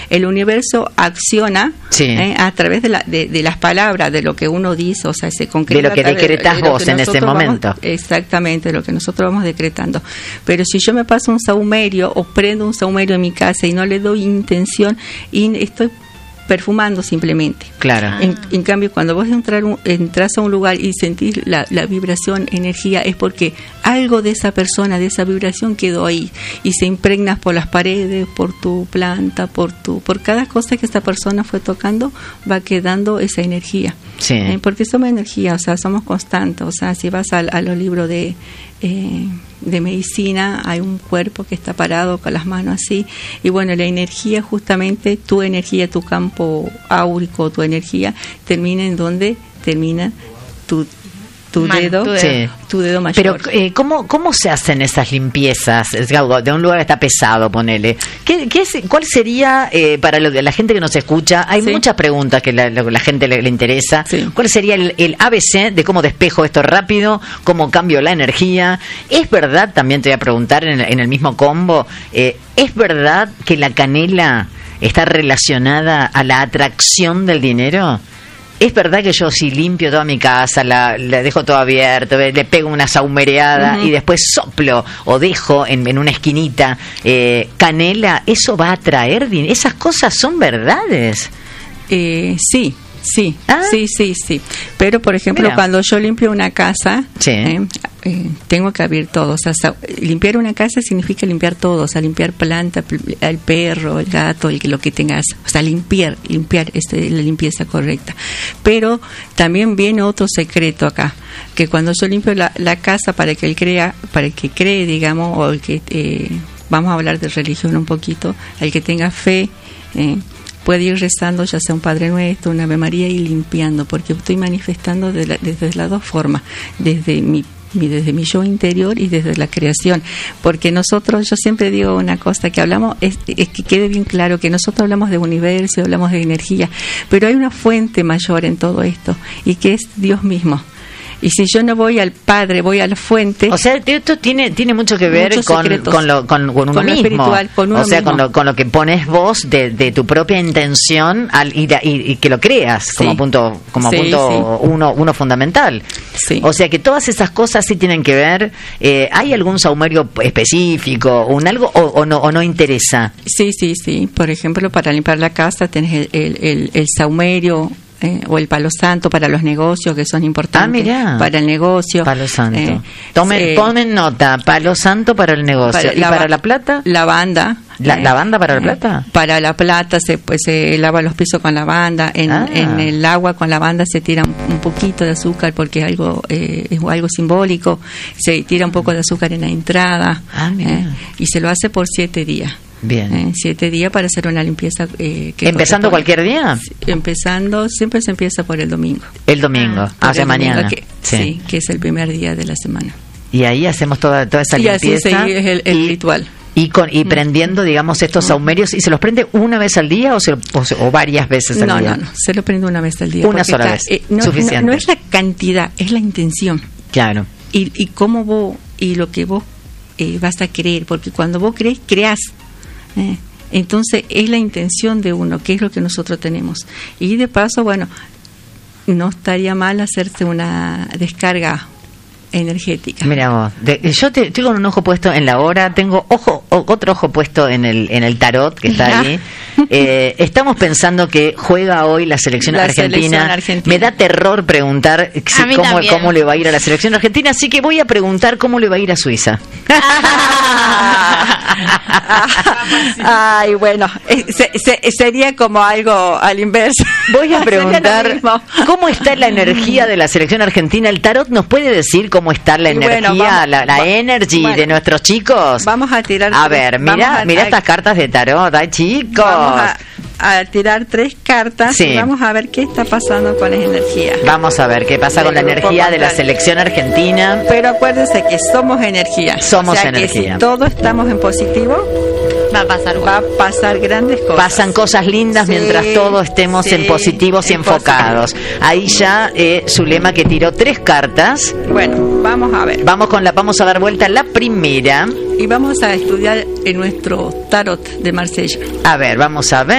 el universo acciona a través de las palabras, de lo que uno dice, o sea, se concreta. De lo que decretás vos en ese momento. Exactamente, lo que nosotros vamos decretando. Pero si yo me paso un saumerio o prendo un saumerio en mi casa y no le doy intención, y estoy perfumando simplemente. Claro. En cambio, cuando vos entras a un lugar y sentís la vibración, energía, es porque algo de esa persona, de esa vibración quedó ahí y se impregna por las paredes, por tu planta, por cada cosa que esta persona fue tocando, va quedando esa energía. Sí. Porque somos energía, o sea, somos constantes. O sea, si vas a los libros de medicina, hay un cuerpo que está parado con las manos así, y bueno, la energía, justamente tu energía, tu campo áurico, tu energía termina en donde termina tu dedo, tu dedo mayor. Pero ¿cómo se hacen esas limpiezas? De un lugar que está pesado, ponele. ¿Cuál sería, para la gente que nos escucha, hay muchas preguntas que la gente le interesa, ¿cuál sería el ABC de cómo despejo esto rápido, cómo cambio la energía? ¿Es verdad, también te voy a preguntar en el mismo combo, es verdad que la canela está relacionada a la atracción del dinero? ¿Es verdad que yo si limpio toda mi casa, la dejo todo abierto, le pego una saumereada y después soplo o dejo en una esquinita canela, eso va a atraer dinero? ¿Esas cosas son verdades? Sí. Sí. Pero, por ejemplo, cuando yo limpio una casa, tengo que abrir todo. O sea, limpiar una casa significa limpiar todo. O sea, limpiar planta, el perro, el gato, lo que tengas. O sea, limpiar la limpieza correcta. Pero también viene otro secreto acá, que cuando yo limpio la casa para que cree, digamos, o el que vamos a hablar de religión un poquito, el que tenga fe, puede ir rezando, ya sea un Padre Nuestro, una Ave María, y limpiando, porque estoy manifestando desde las dos formas, desde mi yo interior y desde la creación. Porque nosotros, yo siempre digo una cosa que hablamos, es que quede bien claro que nosotros hablamos de universo, hablamos de energía, pero hay una fuente mayor en todo esto, y que es Dios mismo. Y si yo no voy al Padre, voy a la fuente. O sea, esto tiene mucho que ver con uno mismo. Espiritual, con uno mismo. Con lo que pones vos de tu propia intención y que lo creas como punto uno fundamental. Sí. O sea que todas esas cosas sí tienen que ver. ¿Hay algún saumerio específico, algo o no interesa? Sí. Por ejemplo, para limpiar la casa tenés el saumerio. O el palo santo para los negocios, que son importantes. Para el negocio. Palo santo. Tomen nota, palo santo para el negocio. ¿Y para la plata? Lavanda. ¿Lavanda para la plata? Para la plata se lava los pisos con lavanda. En el agua con lavanda se tira un poquito de azúcar, porque es algo simbólico. Se tira un poco de azúcar en la entrada. Y se lo hace por 7 días. Bien. 7 días para hacer una limpieza. ¿Empezando cualquier día? Siempre se empieza por el domingo. El domingo, hacia mañana. Que es el primer día de la semana. Y ahí hacemos toda esa limpieza. Y así es el ritual. Y prendiendo, digamos, estos saumerios, ¿y se los prende una vez al día o varias veces al día? No, se lo prende una vez al día. Una sola vez, suficiente. No es la cantidad, es la intención. Claro. Y cómo vos, y lo que vos vas a creer, porque cuando vos creás. Entonces es la intención de uno, que es lo que nosotros tenemos. Y de paso, bueno, no estaría mal hacerse una descarga energética. Mira vos, yo tengo un ojo puesto en la hora, tengo otro ojo puesto en el tarot que está ahí. Estamos pensando que juega hoy la selección argentina. Me da terror preguntar cómo le va a ir a la selección argentina, así que voy a preguntar cómo le va a ir a Suiza. Ay, bueno, sería como algo al inverso. Voy a preguntar cómo está la energía de la selección argentina. ¿El tarot nos puede decir cómo está la energía, la energy de nuestros chicos? Vamos a tirar. A ver, mira estas cartas de tarot. Ay, chicos. Vamos a tirar 3 cartas y vamos a ver qué está pasando con las energías. Vamos a ver qué pasa con la energía de la selección argentina. Pero acuérdense que somos energía. Somos energía. Que si todos estamos en positivo, va a pasar grandes cosas. Pasan cosas lindas mientras todos estemos en positivos y enfocados. Ahí ya Zulema, que tiró 3 cartas. Bueno, vamos a ver. Vamos a dar vuelta la primera. Y vamos a estudiar en nuestro tarot de Marsella. A ver, vamos a ver.